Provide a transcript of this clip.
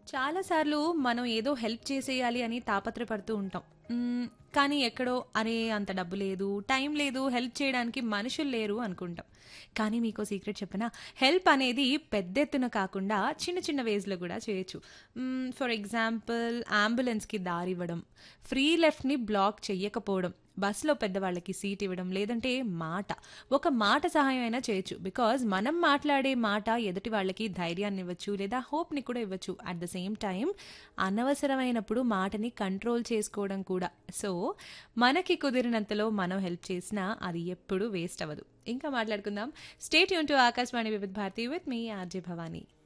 చాలా సార్లు మనం ఏదో హెల్ప్ చేసేయాలి అని తాపత్రపడుతూ ఉంటాం. హ్మ్. కానీ ఎక్కడో అరే! అంత డబ్బు లేదు, టైం లేదు, హెల్ప్ చేయడానికి మనుషులు లేరు అనుకుంటాం. కానీ మీకో సీక్రెట్ చెప్పనా? హెల్ప్ అనేది పెద్దెత్తున కాకుండా చిన్న చిన్న వేస్‌లో గూడా చేయొచ్చు. ఫర్ ఎగ్జాంపుల్ అంబులెన్స్‌కి దారివ్వడం, ఫ్రీ లెఫ్ట్‌ని బ్లాక్ చెయ్యకపోవడం, బస్‌లో పెద్దవాళ్ళకి సీట్ ఇవ్వడం, లేదంటే మాట. ఒక మాట సహాయం అయినా చేయొచ్చు. బికాజ్ మనం మాట్లాడే మాట ఎదుటి వాళ్ళకి ధైర్యాన్నివ్వచ్చు లేదా హోప్‌ని కూడా ఇవ్వచ్చు. అట్ ద సేమ్ టైమ్ అనవసరమైనప్పుడు మాటని కంట్రోల్ చేసుకోవడం కూడా. సో, మనకి కుదిరినంతలో మనం హెల్ప్ చేసినా అది ఎప్పుడూ వేస్ట్ అవ్వదు. ఇంకా మాట్లాడుకుందాం. స్టే ట్యూన్ టు ఆకాశవాణి వివిధ Bharati with me RJ Bhavani.